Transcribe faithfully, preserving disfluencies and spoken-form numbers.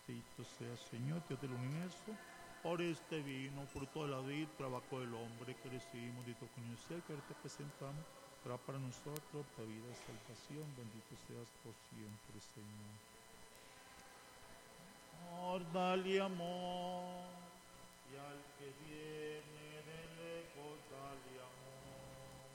Bendito sea, Señor, Dios del universo, por este vino, fruto de la vid, trabajo del hombre que recibimos de tu conocer, que ahora te presentamos, será para nosotros, para vida y salvación. Bendito seas por siempre, Señor. Amor, dale amor, y al que viene de lejos, dale amor.